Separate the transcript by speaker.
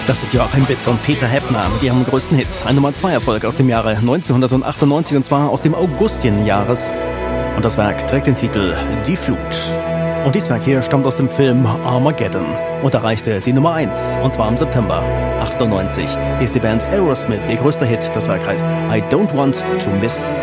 Speaker 1: Das sind Joachim Witt und Peter Heppner mit ihrem größten Hit. Ein Nummer-2-Erfolg aus dem Jahre 1998 und zwar aus dem Augustienjahres. Und das Werk trägt den Titel Die Flut. Und dieses Werk hier stammt aus dem Film Armageddon und erreichte die Nummer 1, und zwar im September 98. Hier ist die Band Aerosmith, ihr größter Hit. Das Werk heißt I Don't Want to Miss